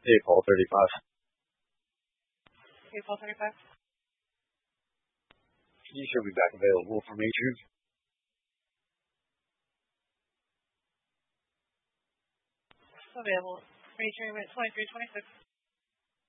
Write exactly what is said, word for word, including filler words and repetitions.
Hey, Paul thirty-five. Hey, Paul thirty-five. You should be back available for Matron. Available. Matron at twenty-three twenty-six.